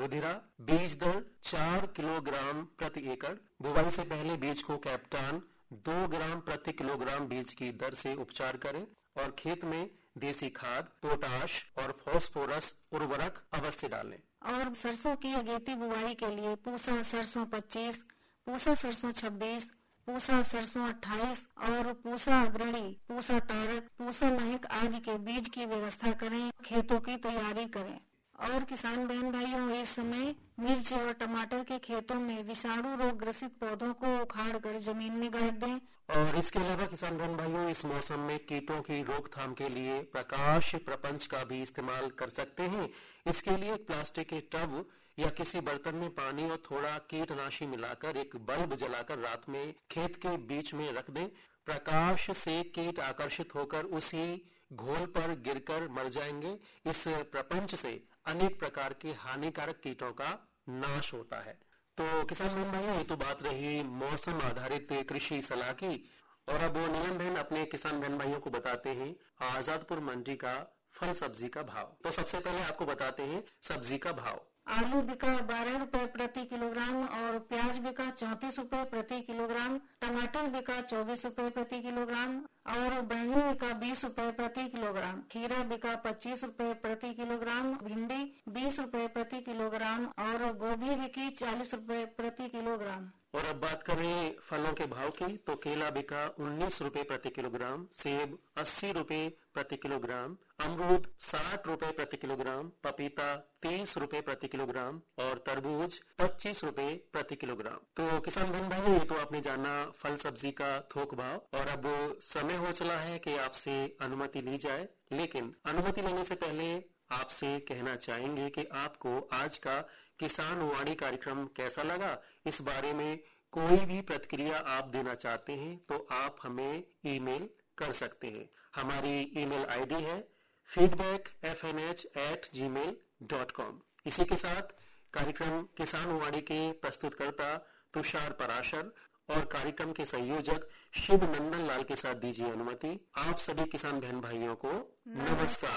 मदिरा। बीज दर 4 किलोग्राम प्रति एकड़। बुवाई से पहले बीज को कैप्टान 2 ग्राम प्रति किलोग्राम बीज की दर से उपचार करें और खेत में देसी खाद, पोटाश और फास्फोरस उर्वरक अवश्य डालें। और सरसों की अगेती बुवाई के लिए पूसा सरसों 25, पूसा सरसों 26, पूसा सरसों 28 और पूसा अग्रणी, पूसा तारक, पूसा महक आदि के बीज की व्यवस्था करें। खेतों की तैयारी करें। और किसान बहन भाइयों, इस समय मिर्च और टमाटर के खेतों में विषाणु रोग ग्रसित पौधों को उखाड़ कर जमीन में गाड़ दें। और इसके अलावा किसान बहन भाइयों, इस मौसम में कीटों की रोकथाम के लिए प्रकाश प्रपंच का भी इस्तेमाल कर सकते हैं। इसके लिए एक प्लास्टिक के टब या किसी बर्तन में पानी और थोड़ा कीटनाशी मिलाकर एक बल्ब जलाकर रात में खेत के बीच में रख दें। प्रकाश से कीट आकर्षित होकर उसी घोल पर गिरकर मर जाएंगे। इस प्रपंच से अनेक प्रकार के हानिकारक कीटों का नाश होता है। तो किसान बहन भाइयों, ये तो बात रही मौसम आधारित कृषि सलाह की। और अब वो नीलम बहन अपने किसान बहन भाइयों को बताते हैं आजादपुर मंडी का फल सब्जी का भाव। तो सबसे पहले आपको बताते हैं सब्जी का भाव। आलू बिका 12 रुपए प्रति किलोग्राम और प्याज बिका 34 रुपए प्रति किलोग्राम। टमाटर बिका 24 रुपए प्रति किलोग्राम और बैंगन बिका 20 रुपए प्रति किलोग्राम। खीरा बिका 25 रुपए प्रति किलोग्राम। भिंडी 20 रुपए प्रति किलोग्राम और गोभी बिकी 40 रुपए प्रति किलोग्राम। और अब बात करें फलों के भाव की, तो केला बिका 19 रुपए प्रति किलोग्राम, सेब 80 रुपए प्रति किलोग्राम, अमरूद 60 रुपए प्रति किलोग्राम, पपीता 30 रुपए प्रति किलोग्राम और तरबूज 25 रुपए प्रति किलोग्राम। तो किसान बहन भाई, ये तो आपने जाना फल सब्जी का थोक भाव। और अब समय हो चला है कि आपसे अनुमति ली जाए, लेकिन अनुमति लेने से पहले आपसे कहना चाहेंगे कि आपको आज का किसान वाणी कार्यक्रम कैसा लगा। इस बारे में कोई भी प्रतिक्रिया आप देना चाहते हैं तो आप हमें ईमेल कर सकते हैं। हमारी ईमेल आईडी है feedbackfnh@gmail.com। इसी के साथ कार्यक्रम किसान वाणी के प्रस्तुतकर्ता तुषार पराशर और कार्यक्रम के संयोजक शिव नंदन लाल के साथ दीजिए अनुमति। आप सभी किसान बहन भाइयों को नमस्कार।